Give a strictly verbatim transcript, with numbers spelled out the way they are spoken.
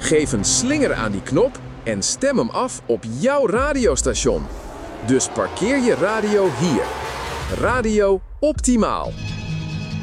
Geef een slinger aan die knop en stem hem af op jouw radiostation. Dus parkeer je radio hier. Radio Optimaal.